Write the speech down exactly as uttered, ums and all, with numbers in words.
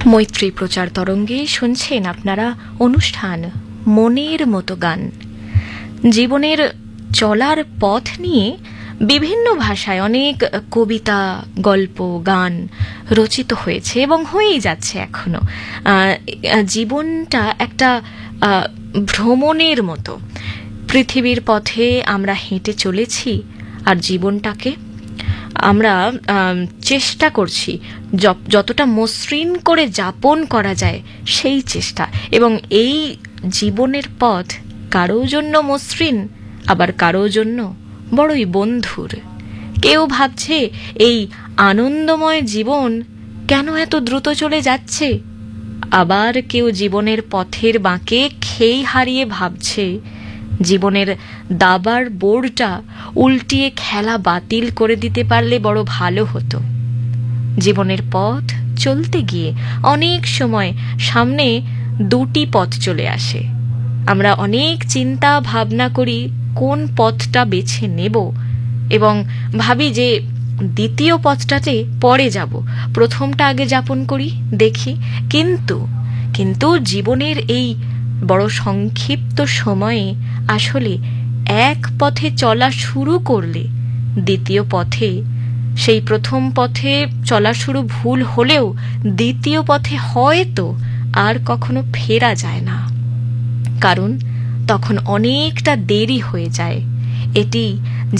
মৈত্রী প্রচার তরঙ্গে শুনছেন আপনারা অনুষ্ঠান মনের মতো গান। জীবনের চলার পথ নিয়ে বিভিন্ন ভাষায় অনেক কবিতা, গল্প, গান রচিত হয়েছে এবং হয়েই যাচ্ছে এখনো। জীবনটা একটা ভ্রমণের মতো। পৃথিবীর পথে আমরা হেঁটে চলেছি আর জীবনটাকে আমরা চেষ্টা করছি যতটা মসৃণ করে যাপন করা যায় সেই চেষ্টা। এবং এই জীবনের পথ কারো জন্য মসৃণ, আবার কারো জন্য বড়ই বন্ধুর। কেউ ভাবছে এই আনন্দময় জীবন কেন এত দ্রুত চলে যাচ্ছে, আবার কেউ জীবনের পথের বাঁকে খেই হারিয়ে ভাবছে জীবনের দাবার বোর্ডটা উল্টিয়ে খেলা বাতিল করে দিতে পারলে বড় ভালো হতো। জীবনের পথ চলতে গিয়ে অনেক সময় সামনে দুটি পথ চলে আসে। আমরা অনেক চিন্তা ভাবনা করি কোন পথটা বেছে নেব এবং ভাবি যে দ্বিতীয় পথটাতে পরে যাব, প্রথমটা আগে যাপন করি দেখি। কিন্তু কিন্তু জীবনের এই বড় সংক্ষিপ্ত সময়ে আসলে এক পথে চলা শুরু করলে দ্বিতীয় পথে, সেই প্রথম পথে চলা শুরু ভুল হলেও দ্বিতীয় পথে হয়তো আর কখনো ফেরা যায় না, কারণ তখন অনেকটা দেরি হয়ে যায়। এটি